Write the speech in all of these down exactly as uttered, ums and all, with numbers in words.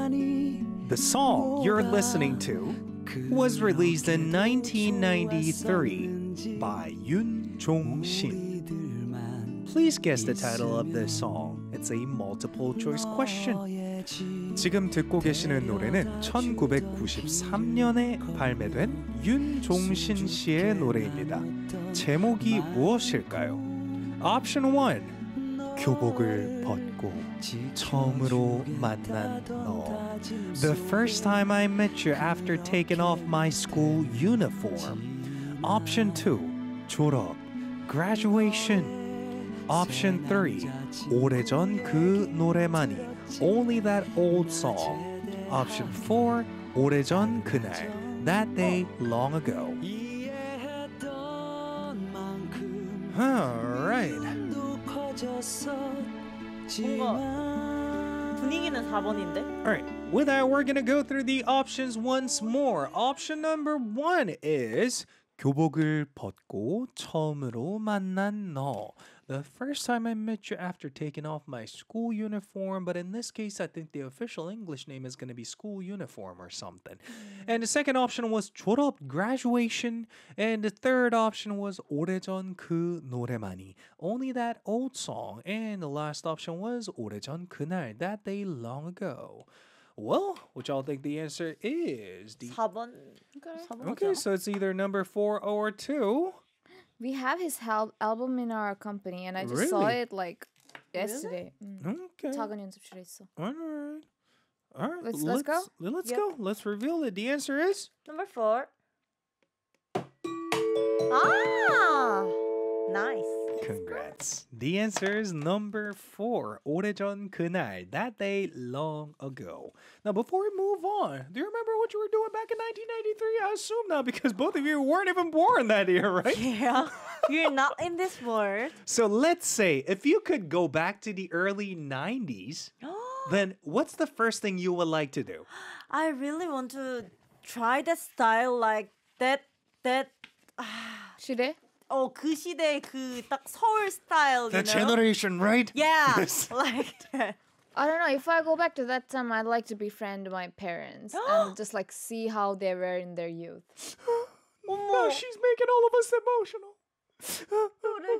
The song you're listening to was released in nineteen ninety-three by Yoon Jong-shin. Please guess the title of this song. It's a multiple choice question. 지금 듣고 계시는 노래는 천구백구십삼 년에 발매된 윤종신 씨의 노래입니다. 제목이 무엇일까요? Option one. 교복을 벗고 처음으로 만난 너. The first time I met you after taking off my school uniform. Option two. 졸업. Graduation. Option three. 오래전 그 노래만이. Only that old song. Option four. 오래전 그날. That day long ago. Alright. 뭔가 분위기는 사 번인데? Alright, with that we're gonna go through the options once more. Option number one is 교복을 벗고 처음으로 만난 너. The first time I met you after taking off my school uniform, but in this case, I think the official English name is going to be school uniform or something. Mm. And the second option was 졸업, graduation. And the third option was 오래전 그 노래만이, only that old song. And the last option was 오래전 그날, that day long ago. Well, what y'all think the answer is? The... 사 번. Okay. 사 번 Okay, so it's either number four or two. We have his hal- album in our company, and I just really? saw it like yesterday. Really? Mm. Okay. 작은 연습실에 있어. All right. All right. Let's, let's, let's go. Let's yep. go. Let's reveal it. The answer is number four. Ah, nice. Congrats. The answer is number four. 오래전 그날, that day long ago. Now, before we move on, do you remember what you were doing back in nineteen ninety-three? I assume now because both of you weren't even born that year, right? Yeah, you're not in this world. So let's say if you could go back to the early nineties, then what's the first thing you would like to do? I really want to try that style like that. That. 시대? 어, 그 시대의 그 딱 서울 style, The you know? generation, right? Yeah, Yes. like that. I don't know. If I go back to that time, I'd like to befriend my parents and just like see how they were in their youth. No, she's making all of us emotional.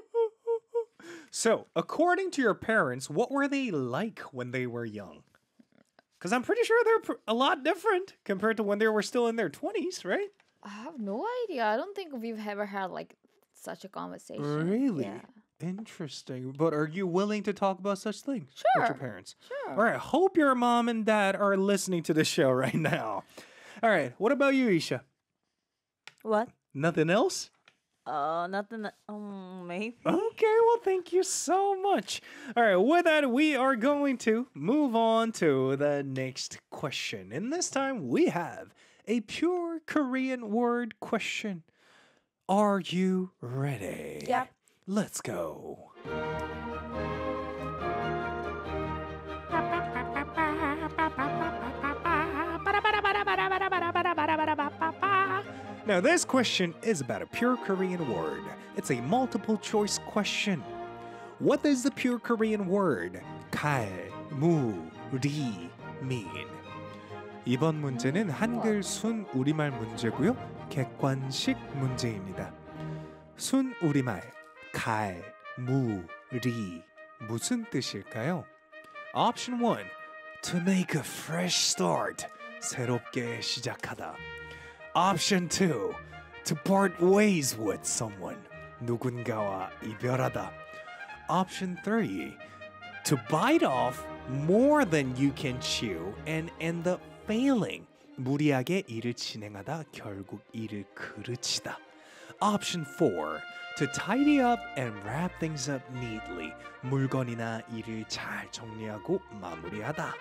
So, according to your parents, what were they like when they were young? Because I'm pretty sure they're pr- a lot different compared to when they were still in their twenties, right? I have no idea. I don't think we've ever had like such a conversation. Really? Yeah. Interesting. But are you willing to talk about such things Sure. with your parents? Sure. All right. Hope your mom and dad are listening to the show right now. All right. What about you, Isha? What? Nothing else? Uh, nothing. Um, maybe. Okay, well, thank you so much. All right, with that, we are going to move on to the next question. And this time, we have a pure Korean word question. Are you ready? Yeah. Let's go. Now, this question is about a pure Korean word. It's a multiple choice question. What does the pure Korean word 갈, 무, 리 mean? 이번 문제는 한글 순 우리말 문제고요. 객관식 문제입니다. 순 우리말 갈, 무, 리 무슨 뜻일까요? Option one. To make a fresh start. 새롭게 시작하다. Option two. To part ways with someone. 누군가와 이별하다. Option three. To bite off more than you can chew and end up failing. 무리하게 일을 진행하다 결국 일을 그르치다. Option four. To tidy up and wrap things up neatly. 물건이나 일을 잘 정리하고 마무리하다.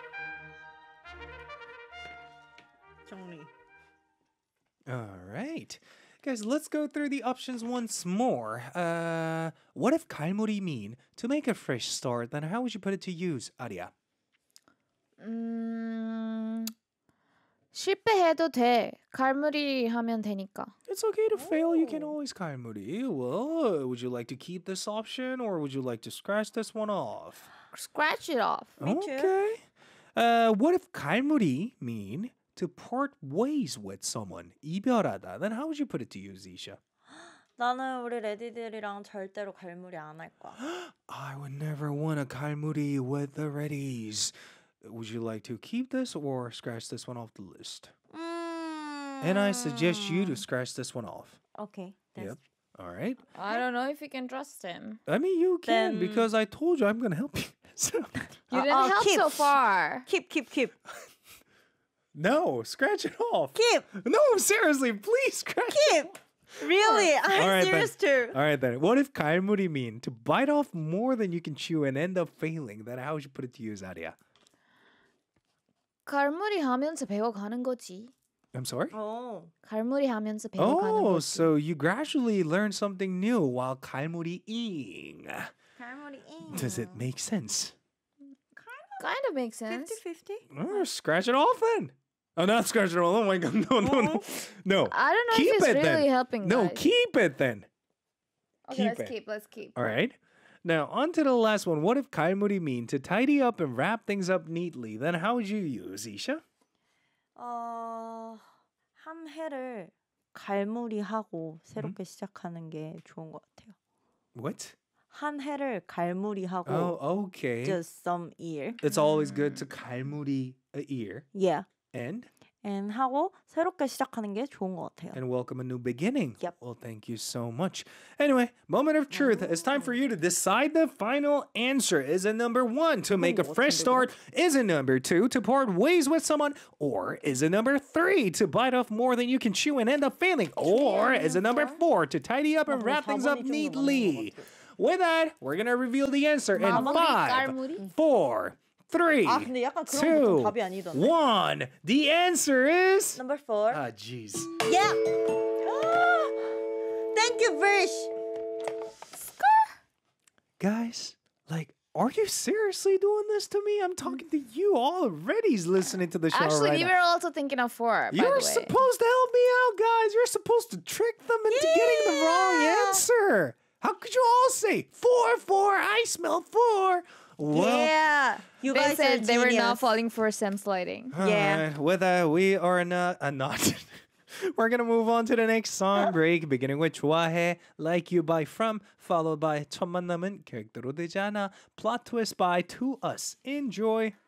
정리. All right. Guys, let's go through the options once more. Uh, what if 갈무리 mean to make a fresh start? Then how would you put it to use, Arya? 음, 실패해도 돼. 갈무리 하면 되니까. It's okay to fail. You can always 갈무리. Well, would you like to keep this option or would you like to scratch this one off? Scratch it off. Me too. Okay. Uh, what if 갈무리 mean to part ways with someone? 이별하다. Then how would you put it to use, Zisha? 나는 우리 레디들이랑 절대로 갈무리 안 할 거야. I would never want a 갈무리 with the Reddies. Would you like to keep this or scratch this one off the list? 음... And I suggest you to scratch this one off. Okay. That's Yep. All right. I don't know if you can trust him. I mean, you can Then- because I told you I'm going to help you. So- You Uh, didn't uh, help keep. so far. Keep, keep, keep. no, scratch it off. Keep, No, seriously, please scratch it keep. Really? I'm All right, serious too. All right, then. What if 갈무리 mean to bite off more than you can chew and end up failing? Then how would you put it to use, Aria? 갈무리 하면서 배워가는 거지. I'm sorry? 어. 갈무리 하면서 배워가는 Oh, 거지. so you gradually learn something new while 갈무리ing. 갈무리 잉. Does it make sense? Kind of makes sense. fifty fifty? Oh, scratch it off then. Oh, not scratch it off. Oh my God. No, no, no. No. I don't know Keep if it's it really then. helping No, guys. keep it then. Okay, keep let's it. keep. Let's keep. All right. Now, on to the last one. What if 갈무리 mean to tidy up and wrap things up neatly? Then how would you use, Isha? 어, 한 해를 갈무리하고 새롭게 시작하는 게 좋은 것 같아요. What? 한 해를 갈무리하고 Oh, okay. just some year. It's always good to 갈무리 a ear Yeah. and And 하고 새롭게 시작하는 게 좋은 것 같아요. and welcome a new beginning. Yep. Well, thank you so much. Anyway, moment of truth. It's time for you to decide the final answer. Is it number one to make a fresh start? Is it number two to part ways with someone? Or is it number three to bite off more than you can chew and end up failing? Or is it number four to tidy up and wrap things up neatly? With that, we're gonna reveal the answer in 마무리, five, 깔무리? four, three, 아, 근데 약간 그런 two, 것도 답이 아니던데. one. The answer is. Number four. Ah, jeez. Yeah. Thank you, Vish. Guys, like, are you seriously doing this to me? I'm talking to you already. He's listening to the show Actually, right we now. were also thinking of four. By You're the way. supposed to help me out, guys. You're supposed to trick them into getting the wrong Yeah. answer. How could you all say four, four? I smell four. Well, Yeah. You They guys said are they were not genius. falling for Sam sliding. all Yeah. right, with that, we are not. Uh, not. We're gonna move on to the next song break, beginning with 좋아해, Like You by From, followed by 첫 만남은 계획대로 되지 않아, plot twist by To Us. Enjoy.